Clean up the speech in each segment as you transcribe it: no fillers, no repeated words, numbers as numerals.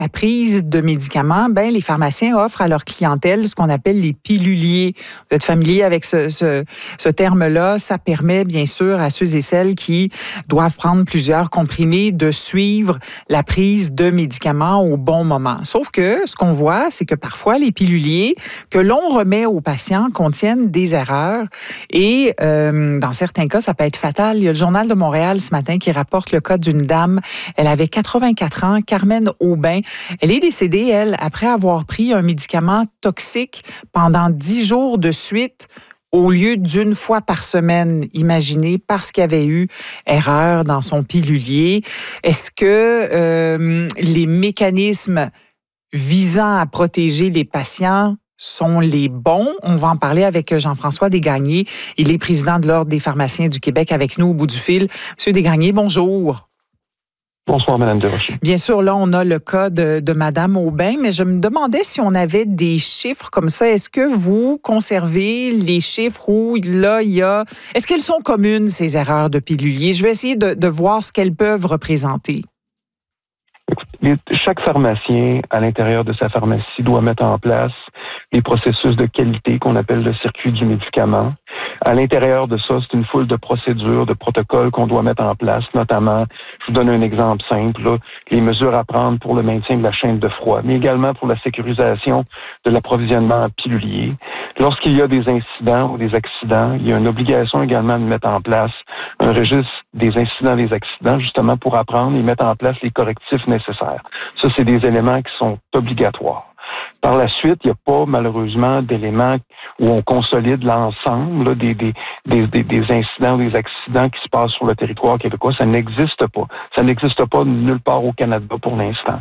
la prise de médicaments, les pharmaciens offrent à leur clientèle ce qu'on appelle les piluliers. Vous êtes familier avec ce terme-là. Ça permet, bien sûr, à ceux et celles qui doivent prendre plusieurs comprimés de suivre la prise de médicaments au bon moment. Sauf que ce qu'on voit, c'est que parfois, les piluliers que l'on remet aux patients contiennent des erreurs et dans certains cas, ça peut être fatal. Il y a le Journal de Montréal ce matin qui rapporte le cas d'une dame. Elle avait 84 ans, Carmen Aubin. Elle est décédée, elle, après avoir pris un médicament toxique pendant 10 jours de suite au lieu d'une fois par semaine, imaginez, parce qu'il y avait eu erreur dans son pilulier. Est-ce que les mécanismes visant à protéger les patients sont les bons? On va en parler avec Jean-François Desgagnés. Il est président de l'Ordre des pharmaciens du Québec avec nous au bout du fil. Monsieur Desgagnés, bonjour. Bonsoir, Mme Desrochers. Bien sûr, là, on a le cas de Mme Aubin, mais je me demandais si on avait des chiffres comme ça. Est-ce que vous conservez les chiffres où, là, il y a... Est-ce qu'elles sont communes, ces erreurs de pilulier? Je vais essayer de voir ce qu'elles peuvent représenter. Chaque pharmacien, à l'intérieur de sa pharmacie, doit mettre en place les processus de qualité qu'on appelle le circuit du médicament. À l'intérieur de ça, c'est une foule de procédures, de protocoles qu'on doit mettre en place, notamment, je vous donne un exemple simple, là, les mesures à prendre pour le maintien de la chaîne de froid, mais également pour la sécurisation de l'approvisionnement en pilulier. Lorsqu'il y a des incidents ou des accidents, il y a une obligation également de mettre en place un registre des incidents, des accidents, justement pour apprendre et mettre en place les correctifs nécessaires. Ça, c'est des éléments qui sont obligatoires. Par la suite, il n'y a pas malheureusement d'éléments où on consolide l'ensemble là, des incidents, des accidents qui se passent sur le territoire québécois. Ça n'existe pas. Ça n'existe pas nulle part au Canada pour l'instant.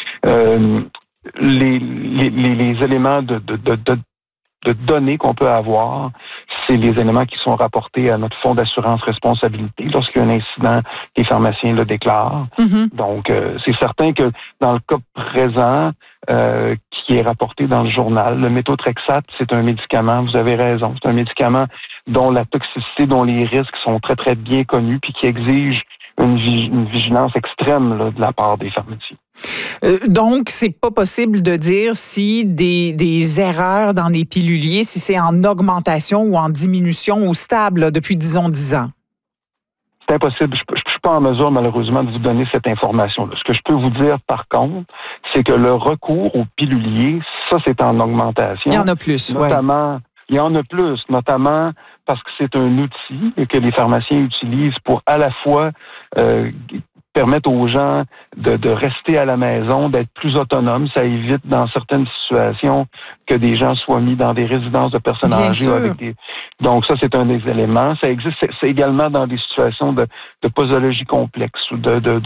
Les éléments de données qu'on peut avoir, c'est les éléments qui sont rapportés à notre fonds d'assurance responsabilité lorsqu'il y a un incident, les pharmaciens le déclarent. Mm-hmm. Donc, c'est certain que dans le cas présent qui est rapporté dans le journal, le méthotrexate, c'est un médicament, vous avez raison, c'est un médicament dont la toxicité, dont les risques sont très, très bien connus puis qui exige une vigilance extrême là, de la part des pharmaciens. Donc, c'est pas possible de dire si des erreurs dans les piluliers, si c'est en augmentation ou en diminution ou stable là, depuis, disons, 10 ans. C'est impossible. Je suis pas en mesure, malheureusement, de vous donner cette information-là. Ce que je peux vous dire, par contre, c'est que le recours aux piluliers, ça, c'est en augmentation. Il y en a plus, notamment, il y en a plus, notamment parce que c'est un outil que les pharmaciens utilisent pour à la fois permettre aux gens de rester à la maison, d'être plus autonomes. Ça évite dans certaines situations que des gens soient mis dans des résidences de personnes âgées. Donc ça, c'est un des éléments. Ça existe, c'est également dans des situations de posologie complexe ou de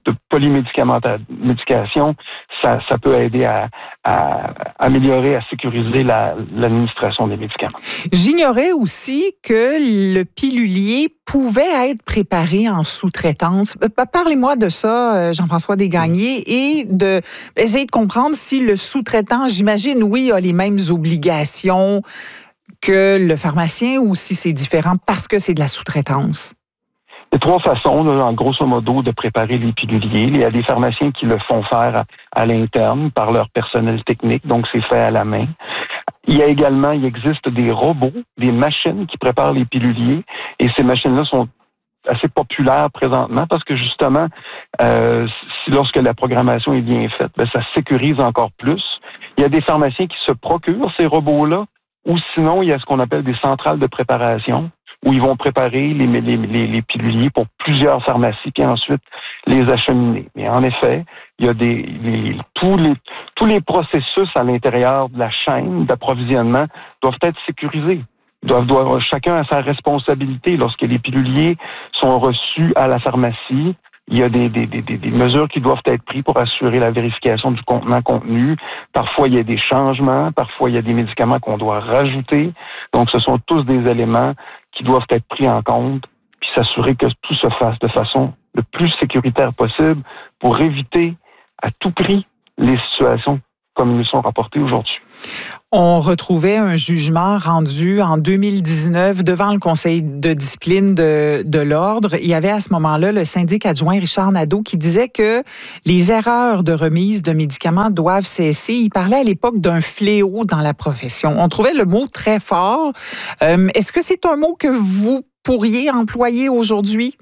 polymédication. Ça peut aider à améliorer, à sécuriser l'administration des médicaments. J'ignorais aussi que le pilulier pouvait être préparé en sous-traitance. Parlez-moi de ça, Jean-François Desgagnés, et essayer de comprendre si le sous-traitant, j'imagine, oui, a les mêmes obligations que le pharmacien ou si c'est différent parce que c'est de la sous-traitance. Il y a 3 façons, là, en grosso modo, de préparer les piluliers. Il y a des pharmaciens qui le font faire à l'interne par leur personnel technique, donc c'est fait à la main. Il existe des robots, des machines qui préparent les piluliers, et ces machines-là sont assez populaires présentement parce que justement, lorsque la programmation est bien faite, ça sécurise encore plus. Il y a des pharmaciens qui se procurent ces robots-là, ou sinon, il y a ce qu'on appelle des centrales de préparation, où ils vont préparer les piluliers pour plusieurs pharmacies, puis ensuite les acheminer. Mais en effet, il y a tous les processus à l'intérieur de la chaîne d'approvisionnement doivent être sécurisés. Chacun a sa responsabilité. Lorsque les piluliers sont reçus à la pharmacie, il y a des mesures qui doivent être prises pour assurer la vérification du contenant contenu. Parfois, il y a des changements. Parfois, il y a des médicaments qu'on doit rajouter. Donc, ce sont tous des éléments qui doivent être pris en compte puis s'assurer que tout se fasse de façon le plus sécuritaire possible pour éviter à tout prix les situations comme ils nous sont rapportés aujourd'hui. On retrouvait un jugement rendu en 2019 devant le Conseil de discipline de l'Ordre. Il y avait à ce moment-là le syndic adjoint Richard Nadeau qui disait que les erreurs de remise de médicaments doivent cesser. Il parlait à l'époque d'un fléau dans la profession. On trouvait le mot très fort. Est-ce que c'est un mot que vous pourriez employer aujourd'hui?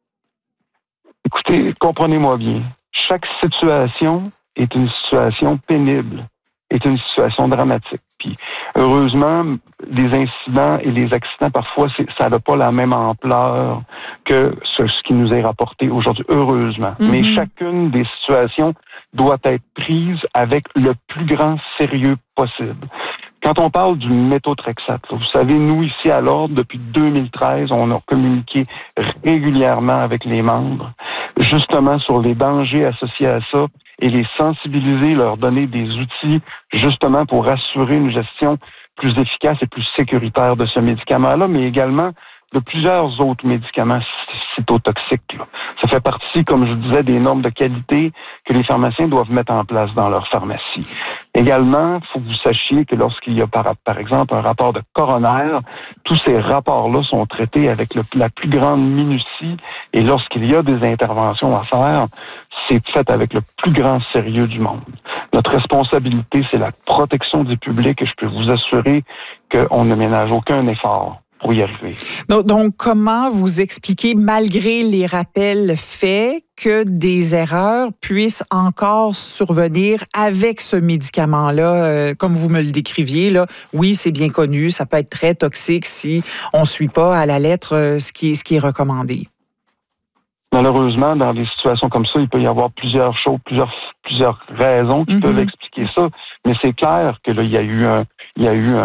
Écoutez, comprenez-moi bien. Chaque situation est une situation pénible, est une situation dramatique. Puis, heureusement, les incidents et les accidents, parfois, ça n'a pas la même ampleur que ce qui nous est rapporté aujourd'hui, heureusement. Mm-hmm. Mais chacune des situations doit être prise avec le plus grand sérieux possible. Quand on parle du méthotrexate, vous savez, nous, ici à l'Ordre, depuis 2013, on a communiqué régulièrement avec les membres, justement sur les dangers associés à ça, et les sensibiliser, leur donner des outils, justement pour assurer une gestion plus efficace et plus sécuritaire de ce médicament-là, mais également de plusieurs autres médicaments cytotoxiques. Ça fait partie, comme je disais, des normes de qualité que les pharmaciens doivent mettre en place dans leur pharmacie. Également, il faut que vous sachiez que lorsqu'il y a, par exemple, un rapport de coroner, tous ces rapports-là sont traités avec la plus grande minutie, et lorsqu'il y a des interventions à faire, c'est fait avec le plus grand sérieux du monde. Notre responsabilité, c'est la protection du public, et je peux vous assurer qu'on ne ménage aucun effort pour y arriver. Donc, comment vous expliquez, malgré les rappels faits, que des erreurs puissent encore survenir avec ce médicament-là, comme vous me le décriviez, là? Oui, c'est bien connu, ça peut être très toxique si on ne suit pas à la lettre ce qui est recommandé. Malheureusement, dans des situations comme ça, il peut y avoir plusieurs choses, plusieurs raisons qui peuvent expliquer ça. Mais c'est clair que là, il y a eu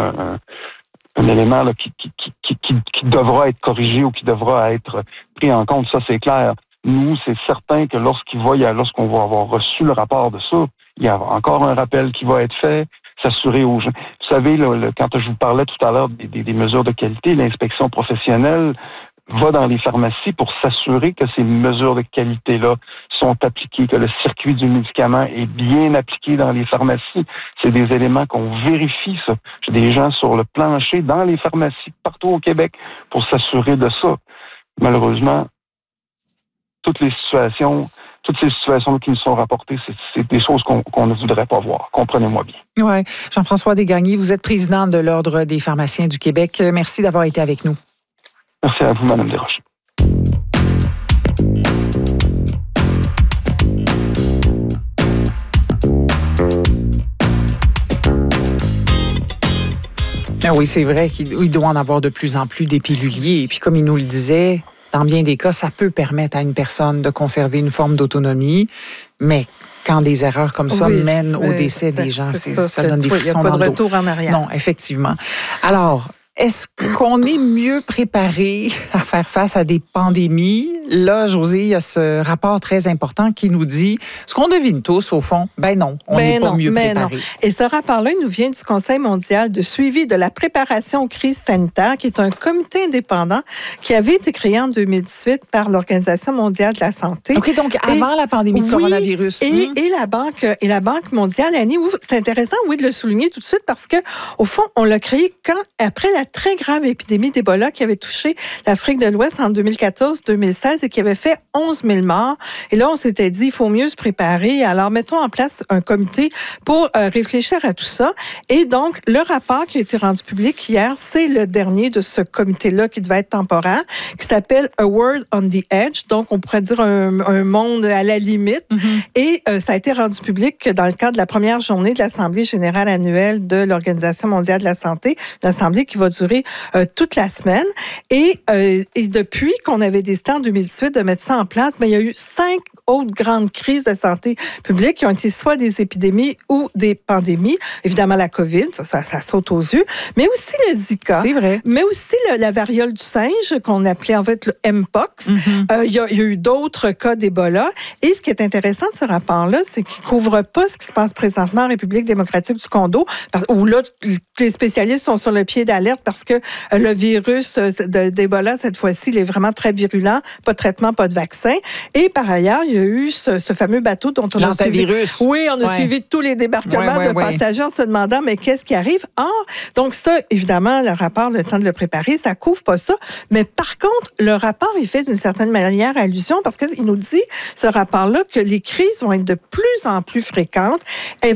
un élément là, qui devra être corrigé ou qui devra être pris en compte. Ça, c'est clair. Nous, c'est certain que lorsqu'on va avoir reçu le rapport de ça, il y a encore un rappel qui va être fait, s'assurer aux gens. Vous savez, là, quand je vous parlais tout à l'heure des mesures de qualité, l'inspection professionnelle va dans les pharmacies pour s'assurer que ces mesures de qualité-là sont appliquées, que le circuit du médicament est bien appliqué dans les pharmacies. C'est des éléments qu'on vérifie, ça. J'ai des gens sur le plancher dans les pharmacies partout au Québec pour s'assurer de ça. Malheureusement, toutes ces situations qui nous sont rapportées, c'est des choses qu'on ne voudrait pas voir. Comprenez-moi bien. Oui. Jean-François Desgagnés, vous êtes président de l'Ordre des pharmaciens du Québec. Merci d'avoir été avec nous. Merci à vous, Mme Desroches. Ah oui, c'est vrai qu'il doit en avoir de plus en plus des piluliers. Et puis, comme il nous le disait, dans bien des cas, ça peut permettre à une personne de conserver une forme d'autonomie, mais quand des erreurs comme ça mènent au décès des gens, ça donne des frissons dans le dos. Il n'y a pas de retour en arrière. Non, effectivement. Alors, est-ce qu'on est mieux préparé à faire face à des pandémies? Là, Josée, il y a ce rapport très important qui nous dit, ce qu'on devine tous, au fond, non, on n'est pas mieux préparé. Non. Et ce rapport-là, il nous vient du Conseil mondial de suivi de la préparation aux crises sanitaires, qui est un comité indépendant qui avait été créé en 2018 par l'Organisation mondiale de la santé. OK, donc avant la pandémie de coronavirus. Et la Banque mondiale, Annie, c'est intéressant, de le souligner tout de suite, parce que au fond, on l'a créé après la très grave épidémie d'Ebola qui avait touché l'Afrique de l'Ouest en 2014-2016 et qui avait fait 11 000 morts. Et là, on s'était dit, il faut mieux se préparer. Alors, mettons en place un comité pour réfléchir à tout ça. Et donc, le rapport qui a été rendu public hier, c'est le dernier de ce comité-là qui devait être temporaire, qui s'appelle A World on the Edge. Donc, on pourrait dire un monde à la limite. Et ça a été rendu public dans le cadre de la première journée de l'Assemblée générale annuelle de l'Organisation mondiale de la santé, une assemblée qui va durer toute la semaine. Et depuis qu'on avait décidé en 2018 de mettre ça en place, il y a eu 5 autres grandes crises de santé publique qui ont été soit des épidémies ou des pandémies. Évidemment, la COVID, ça saute aux yeux, mais aussi le Zika. C'est vrai. Mais aussi la variole du singe, qu'on appelait en fait le Mpox. Il y a eu d'autres cas d'Ebola. Et ce qui est intéressant de ce rapport-là, c'est qu'il ne couvre pas ce qui se passe présentement en République démocratique du Congo, où là, les spécialistes sont sur le pied d'alerte inquiète parce que le virus d'Ebola, cette fois-ci, il est vraiment très virulent. Pas de traitement, pas de vaccin. Et par ailleurs, il y a eu ce fameux bateau dont on a suivi... Oui, on a suivi tous les débarquements de passagers en se demandant, mais qu'est-ce qui arrive? Donc ça, évidemment, le rapport, le temps de le préparer, ça couvre pas ça. Mais par contre, le rapport, il fait d'une certaine manière allusion parce qu'il nous dit, ce rapport-là, que les crises vont être de plus en plus fréquentes. Elles